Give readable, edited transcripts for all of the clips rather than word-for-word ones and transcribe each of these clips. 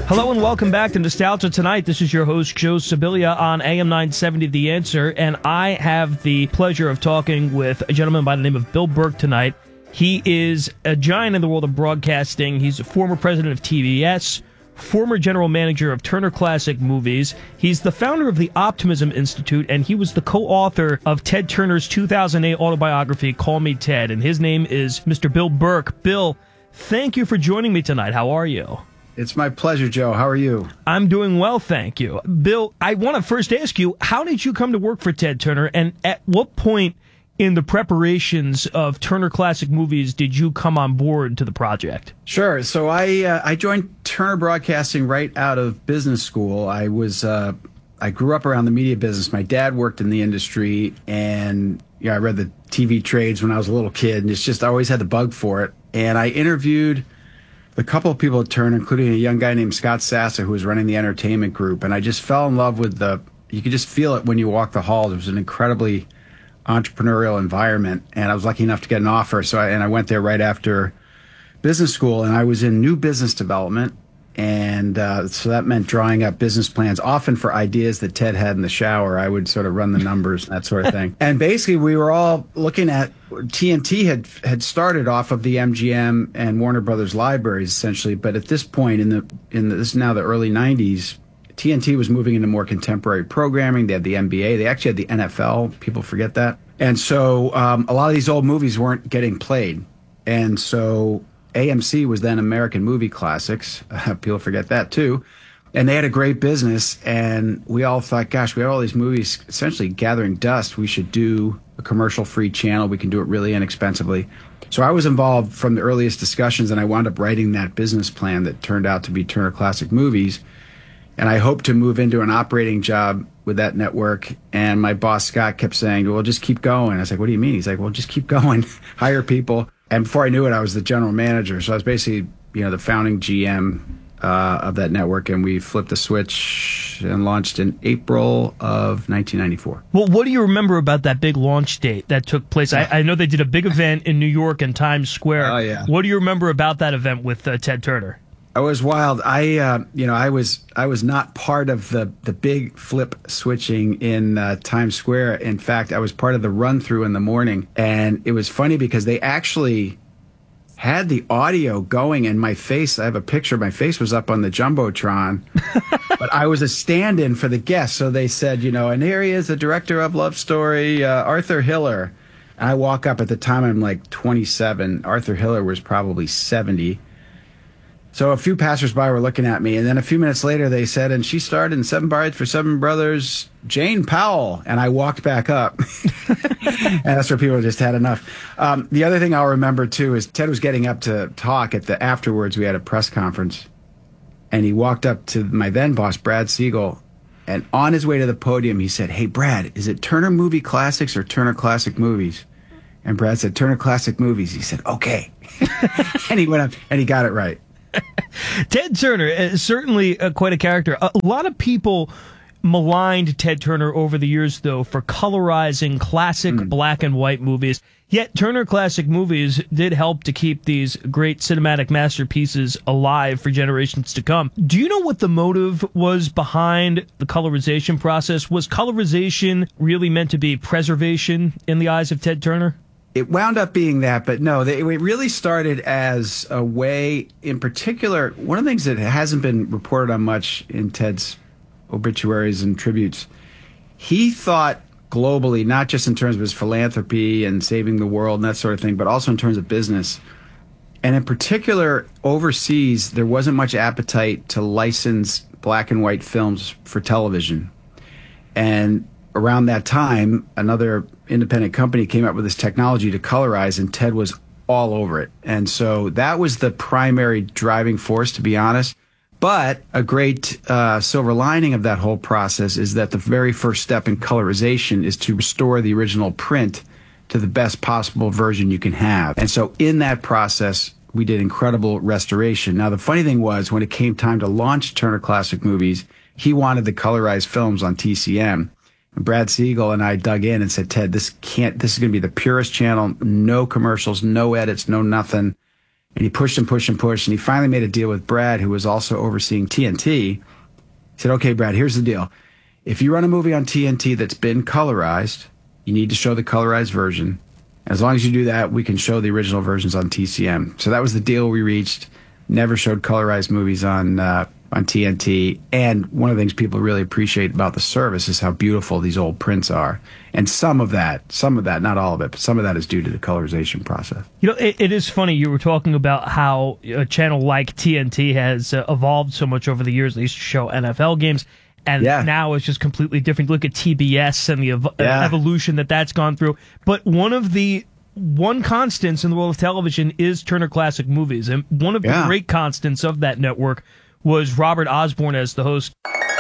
Hello and welcome back to Nostalgia Tonight. This is your host, Joe Sibilia on AM 970 The Answer, and I have the pleasure of talking with a gentleman by the name of Bill Burke tonight. He is a giant in the world of broadcasting. He's a former president of TBS, former general manager of Turner Classic Movies. He's the founder of the Optimism Institute, and he was the co-author of Ted Turner's 2008 autobiography, Call Me Ted, and his name is Mr. Bill Burke. Bill, thank you for joining me tonight. How are you? It's my pleasure, Joe. How are you? I'm doing well, thank you. Bill, I want to first ask you, how did you come to work for Ted Turner, and at what point in the preparations of Turner Classic Movies did you come on board to the project? Sure. So I joined Turner Broadcasting right out of business school. I grew up around the media business. My dad worked in the industry, and I read the TV trades when I was a little kid, and it's just I always had the bug for it. And I interviewed a couple of people at Turner, including a young guy named Scott Sassa, who was running the entertainment group. And I just fell in love with you could just feel it when you walk the halls. It was an incredibly entrepreneurial environment. And I was lucky enough to get an offer. So I went there right after business school, and I was in new business development. And so that meant drawing up business plans, often for ideas that Ted had in the shower. I would sort of run the numbers and that sort of thing. And basically, we were all looking at TNT had started off of the MGM and Warner Brothers libraries, essentially. But at this point, this is now the early 90s, TNT was moving into more contemporary programming. They had the NBA. They actually had the NFL. People forget that. And so a lot of these old movies weren't getting played. And so AMC was then American Movie Classics. People forget that too. And they had a great business, and we all thought, gosh, we have all these movies essentially gathering dust. We should do a commercial-free channel. We can do it really inexpensively. So I was involved from the earliest discussions, and I wound up writing that business plan that turned out to be Turner Classic Movies. And I hoped to move into an operating job with that network. And my boss, Scott, kept saying, well, just keep going. I was like, what do you mean? He's like, well, just keep going, hire people. And before I knew it, I was the general manager. So I was basically, the founding GM of that network. And we flipped the switch and launched in April of 1994. Well, what do you remember about that big launch date that took place? I know they did a big event in New York and Times Square. Oh, yeah. What do you remember about that event with Ted Turner? It was wild. I was not part of the big flip switching in Times Square. In fact, I was part of the run through in the morning, and it was funny because they actually had the audio going, and my face. I have a picture. My face was up on the jumbotron, but I was a stand-in for the guests. So they said, and here he is, the director of Love Story, Arthur Hiller. And I walk up at the time. I'm like 27. Arthur Hiller was probably 70. So a few passersby were looking at me, and then a few minutes later they said, and she starred in Seven Brides for Seven Brothers, Jane Powell. And I walked back up. And that's where people just had enough. The other thing I'll remember, too, is Ted was getting up to talk afterwards. We had a press conference, and he walked up to my then boss, Brad Siegel, and on his way to the podium, he said, hey, Brad, is it Turner Movie Classics or Turner Classic Movies? And Brad said, Turner Classic Movies. He said, okay. And he went up, and he got it right. Ted Turner is certainly quite a character. A lot of people maligned Ted Turner over the years, though, for colorizing classic black and white movies. Yet Turner Classic Movies did help to keep these great cinematic masterpieces alive for generations to come. Do you know what the motive was behind the colorization process? Was colorization really meant to be preservation in the eyes of Ted Turner? It wound up being that, but no, it really started as a way, in particular, one of the things that hasn't been reported on much in Ted's obituaries and tributes, he thought globally, not just in terms of his philanthropy and saving the world and that sort of thing, but also in terms of business. And in particular, overseas, there wasn't much appetite to license black and white films for television. And around that time, another independent company came up with this technology to colorize, and Ted was all over it. And so that was the primary driving force, to be honest. But a great silver lining of that whole process is that the very first step in colorization is to restore the original print to the best possible version you can have. And so in that process, we did incredible restoration. Now, the funny thing was, when it came time to launch Turner Classic Movies, he wanted the colorized films on TCM. Brad Siegel and I dug in and said, Ted, this is going to be the purest channel, no commercials, no edits, no nothing. And he pushed and pushed and pushed. And he finally made a deal with Brad, who was also overseeing TNT. He said, okay, Brad, here's the deal. If you run a movie on TNT that's been colorized, you need to show the colorized version. As long as you do that, we can show the original versions on TCM. So that was the deal we reached. Never showed colorized movies on TNT. And one of the things people really appreciate about the service is how beautiful these old prints are. And some of that, not all of it, but some of that is due to the colorization process. You know, it is funny. You were talking about how a channel like TNT has evolved so much over the years. They used to show NFL games. And now it's just completely different. Look at TBS and the evolution that's gone through. But one constants in the world of television is Turner Classic Movies. And one of the great constants of that network was Robert Osborne as the host.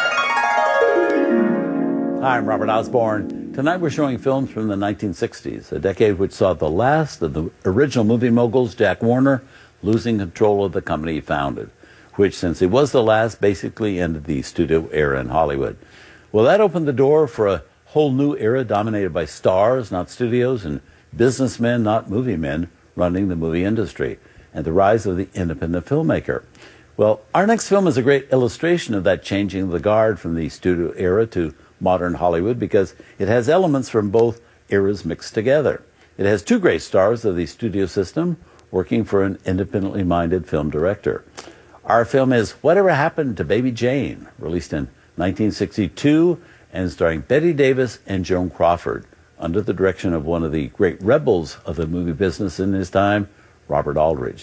Hi, I'm Robert Osborne. Tonight we're showing films from the 1960s, a decade which saw the last of the original movie moguls, Jack Warner, losing control of the company he founded, which, since he was the last, basically ended the studio era in Hollywood. Well, that opened the door for a whole new era dominated by stars, not studios, and businessmen, not movie men, running the movie industry, and the rise of the independent filmmaker. Well, our next film is a great illustration of that changing of the guard from the studio era to modern Hollywood, because it has elements from both eras mixed together. It has two great stars of the studio system working for an independently minded film director. Our film is Whatever Happened to Baby Jane, released in 1962 and starring Bette Davis and Joan Crawford, under the direction of one of the great rebels of the movie business in his time, Robert Aldrich.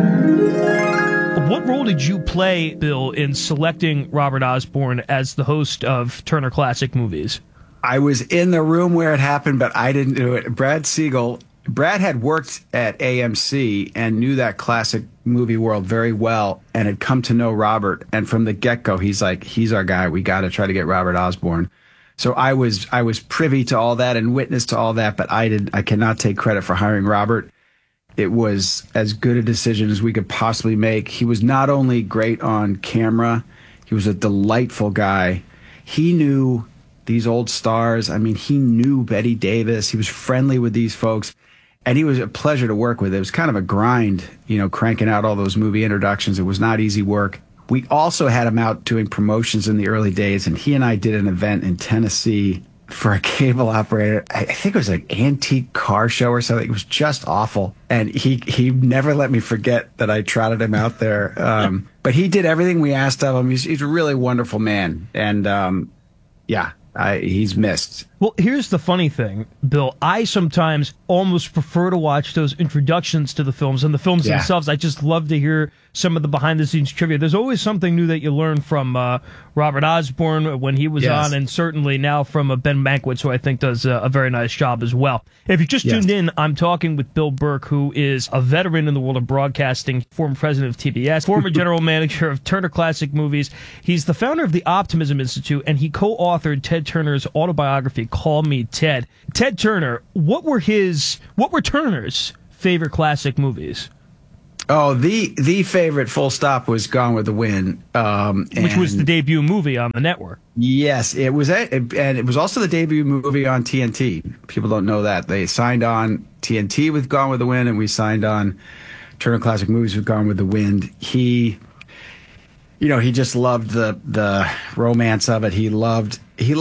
What role did you play, Bill, in selecting Robert Osborne as the host of Turner Classic Movies? I was in the room where it happened, but I didn't do it. Brad had worked at AMC and knew that classic movie world very well and had come to know Robert. And from the get-go, he's like, he's our guy. We got to try to get Robert Osborne. So I was privy to all that and witness to all that, but I cannot take credit for hiring Robert. It was as good a decision as we could possibly make. He was not only great on camera, he was a delightful guy. He knew these old stars. I mean, he knew Bette Davis. He was friendly with these folks. And he was a pleasure to work with. It was kind of a grind, cranking out all those movie introductions. It was not easy work. We also had him out doing promotions in the early days, and he and I did an event in Tennessee for a cable operator. I think it was an antique car show or something. It was just awful. And he never let me forget that I trotted him out there. But he did everything we asked of him. He's a really wonderful man. And he's missed. Well, here's the funny thing, Bill. I sometimes almost prefer to watch those introductions to the films and the films themselves. I just love to hear some of the behind-the-scenes trivia. There's always something new that you learn from Robert Osborne when he was on, and certainly now from Ben Mankiewicz, who I think does a very nice job as well. If you just tuned in, I'm talking with Bill Burke, who is a veteran in the world of broadcasting, former president of TBS, former general manager of Turner Classic Movies. He's the founder of the Optimism Institute, and he co-authored Ted Turner's autobiography, Call Me Ted. Ted Turner, what were Turner's favorite classic movies? Oh, the favorite, full stop, was Gone with the Wind, which was the debut movie on the network. Yes, it was, and it was also the debut movie on TNT. People don't know that they signed on TNT with Gone with the Wind, and we signed on Turner Classic Movies with Gone with the Wind. He just loved the romance of it. He loved.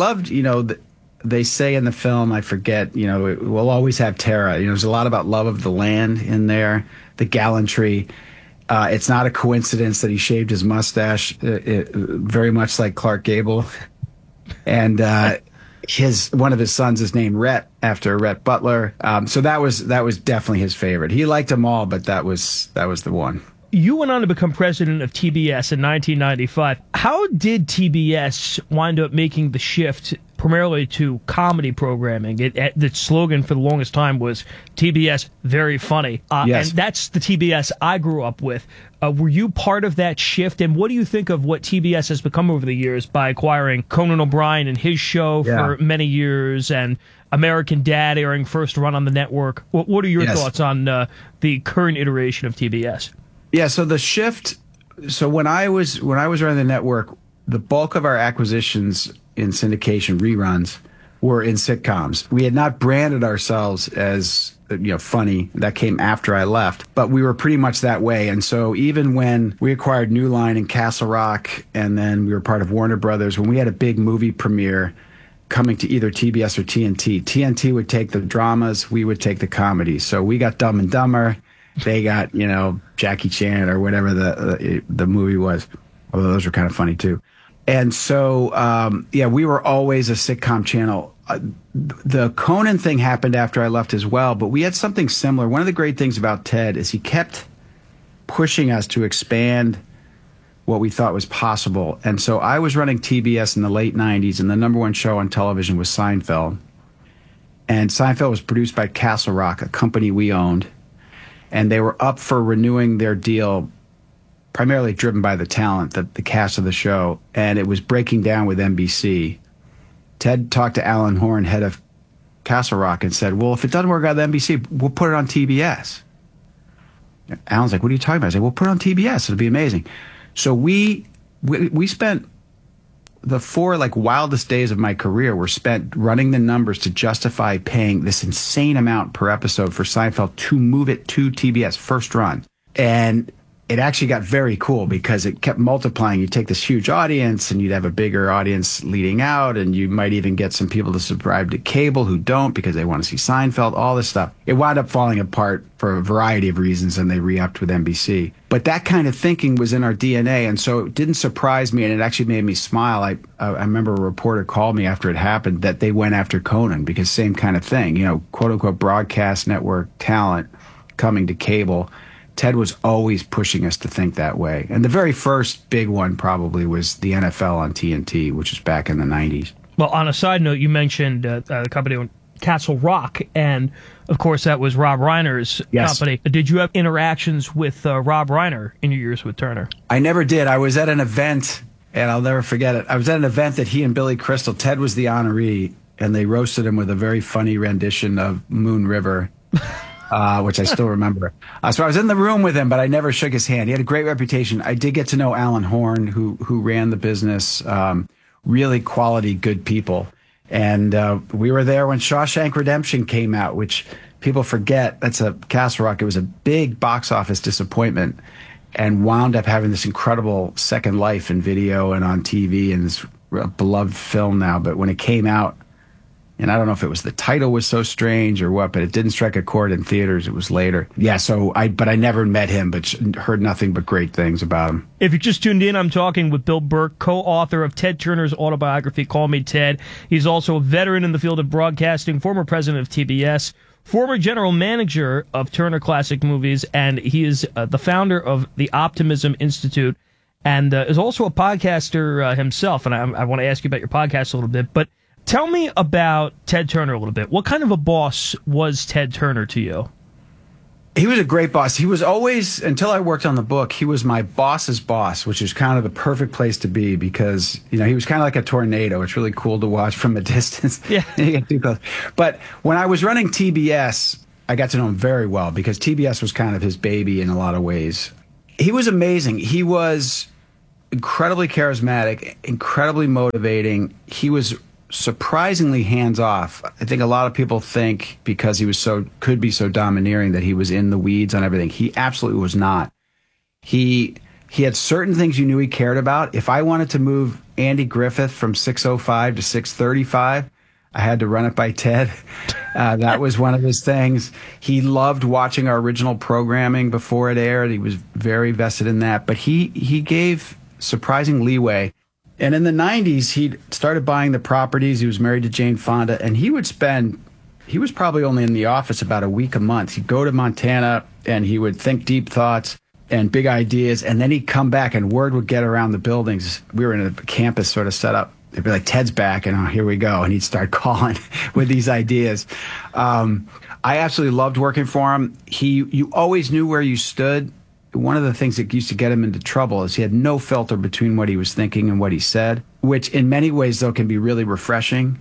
They say in the film, I forget, we'll always have Tara. There's a lot about love of the land in there, the gallantry. It's not a coincidence that he shaved his mustache, very much like Clark Gable. And one of his sons is named Rhett, after Rhett Butler. So that was definitely his favorite. He liked them all, but that was the one. You went on to become president of TBS in 1995. How did TBS wind up making the shift primarily to comedy programming? The slogan for the longest time was TBS Very Funny. Yes. And that's the TBS I grew up with. Were you part of that shift? And what do you think of what TBS has become over the years by acquiring Conan O'Brien and his show for many years, and American Dad airing first run on the network? What are your thoughts on the current iteration of TBS? Yeah, so the shift. So when I was running the network, the bulk of our acquisitions in syndication reruns were in sitcoms. We had not branded ourselves as funny. That came after I left, but we were pretty much that way. And so even when we acquired New Line and Castle Rock, and then we were part of Warner Brothers, when we had a big movie premiere coming to either TBS or TNT, TNT would take the dramas, we would take the comedies. So we got Dumb and Dumber, they got, Jackie Chan or whatever the movie was. Although those were kind of funny too. And so, we were always a sitcom channel. The Conan thing happened after I left as well, but we had something similar. One of the great things about Ted is he kept pushing us to expand what we thought was possible. And so I was running TBS in the late 90s, and the number one show on television was Seinfeld. And Seinfeld was produced by Castle Rock, a company we owned. And they were up for renewing their deal, primarily driven by the talent, the cast of the show. And it was breaking down with NBC. Ted talked to Alan Horn, head of Castle Rock, and said, well, if it doesn't work out at NBC, we'll put it on TBS. Alan's like, what are you talking about? I said, we'll put it on TBS. It'll be amazing. So we spent the 4 wildest days of my career were spent running the numbers to justify paying this insane amount per episode for Seinfeld to move it to TBS first run. And it actually got very cool because it kept multiplying. You take this huge audience and you'd have a bigger audience leading out, and you might even get some people to subscribe to cable who don't because they want to see Seinfeld, all this stuff. It wound up falling apart for a variety of reasons, and they re-upped with NBC. But that kind of thinking was in our DNA, and so it didn't surprise me, and it actually made me smile. I remember a reporter called me after it happened that they went after Conan because same kind of thing, quote-unquote broadcast network talent coming to cable. Ted was always pushing us to think that way. And the very first big one probably was the NFL on TNT, which was back in the 90s. Well, on a side note, you mentioned the company Castle Rock, and of course that was Rob Reiner's company. Did you have interactions with Rob Reiner in your years with Turner? I never did. I was at an event, and I'll never forget it. I was at an event that he and Billy Crystal, Ted was the honoree, and they roasted him with a very funny rendition of Moon River. Which I still remember. So I was in the room with him, but I never shook his hand. He had a great reputation. I did get to know Alan Horn, who ran the business. Really quality, good people. And we were there when Shawshank Redemption came out, which people forget. That's a Castle Rock. It was a big box office disappointment and wound up having this incredible second life in video and on TV, and this beloved film now. But when it came out, and I don't know if it was the title was so strange or what, but it didn't strike a chord in theaters. It was later. Yeah, but I never met him, but heard nothing but great things about him. If you just tuned in, I'm talking with Bill Burke, co-author of Ted Turner's autobiography, Call Me Ted. He's also a veteran in the field of broadcasting, former president of TBS, former general manager of Turner Classic Movies, and he is the founder of the Optimism Institute, and is also a podcaster himself. And I want to ask you about your podcast a little bit, but tell me about Ted Turner a little bit. What kind of a boss was Ted Turner to you? He was a great boss. He was always, until I worked on the book, he was my boss's boss, which is kind of the perfect place to be because, he was kind of like a tornado. It's really cool to watch from a distance. Yeah. You get too close. But when I was running TBS, I got to know him very well because TBS was kind of his baby in a lot of ways. He was amazing. He was incredibly charismatic, incredibly motivating. He was surprisingly hands-off. I think a lot of people think because he was could be so domineering that he was in the weeds on everything. He absolutely was not. He had certain things you knew he cared about. If I wanted to move Andy Griffith from 6:05 to 6:35, I had to run it by Ted. That was one of his things. He loved watching our original programming before it aired. He was very vested in that. But he gave surprising leeway. And in the 90s, he started buying the properties. He was married to Jane Fonda, and he was probably only in the office about a week a month. He'd go to Montana, and he would think deep thoughts and big ideas, and then he'd come back, and word would get around the buildings. We were in a campus sort of set up. It'd be like, Ted's back, and here we go. And he'd start calling with these ideas. I absolutely loved working for him. You always knew where you stood. One of the things that used to get him into trouble is he had no filter between what he was thinking and what he said, which in many ways, though, can be really refreshing.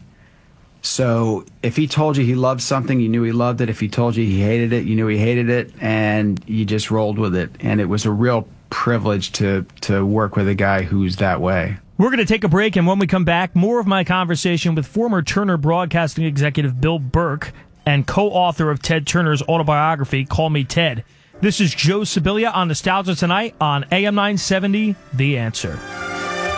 So if he told you he loved something, you knew he loved it. If he told you he hated it, you knew he hated it, and you just rolled with it. And it was a real privilege to work with a guy who's that way. We're going to take a break, and when we come back, more of my conversation with former Turner Broadcasting executive Bill Burke. and co-author of Ted Turner's autobiography, Call Me Ted. This is Joe Sibilia on Nostalgia Tonight on AM 970, The Answer.